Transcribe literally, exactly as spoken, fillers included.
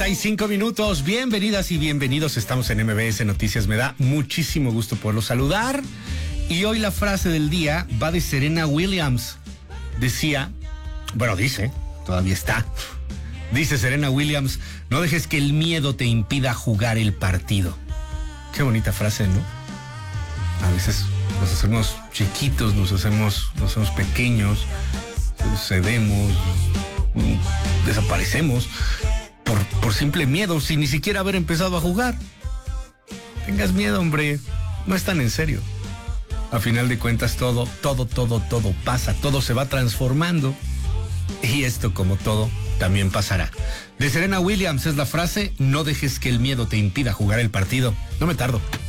cuarenta y cinco minutos. Bienvenidas y bienvenidos. Estamos en M B S Noticias. Me da muchísimo gusto poderlos saludar. Y hoy la frase del día va de Serena Williams. Decía, bueno, dice, todavía está. Dice Serena Williams, no dejes que el miedo te impida jugar el partido. Qué bonita frase, ¿no? A veces nos hacemos chiquitos, nos hacemos, nos hacemos pequeños, cedemos, desaparecemos por, por simple miedo, sin ni siquiera haber empezado a jugar. Tengas miedo, hombre, no es tan en serio. A final de cuentas todo, todo, todo, todo pasa, todo se va transformando. Y esto, como todo, también pasará. De Serena Williams es la frase, no dejes que el miedo te impida jugar el partido. No me tardo.